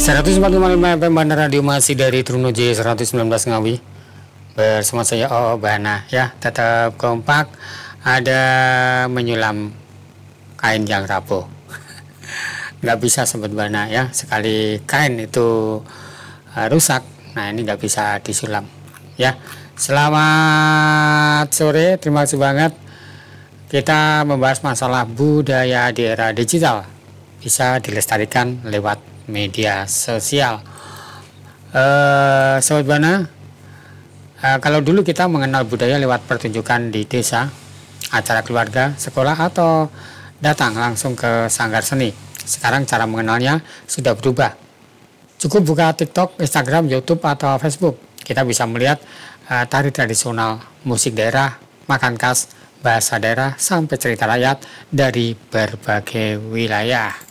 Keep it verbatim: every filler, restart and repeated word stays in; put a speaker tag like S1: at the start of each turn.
S1: seratus empat puluh lima F M Bandar Radio masih dari Trunojoyo seratus sembilan belas Ngawi. Bersama saya O Bana ya, tetap kompak. Ada menyulam kain yang rapuh. Nggak bisa sobat Bana ya, sekali kain itu uh, rusak, nah ini nggak bisa disulam ya. Selamat sore, terima kasih banget. Kita membahas masalah budaya di era digital bisa dilestarikan lewat media sosial. Uh, Sobat Bana, uh, kalau dulu kita mengenal budaya lewat pertunjukan di desa, acara keluarga, sekolah, atau datang langsung ke sanggar seni. Sekarang cara mengenalnya sudah berubah. Cukup buka TikTok, Instagram, YouTube, atau Facebook. Kita bisa melihat uh, tari tradisional, musik daerah, makan khas, bahasa daerah, sampai cerita rakyat dari berbagai wilayah.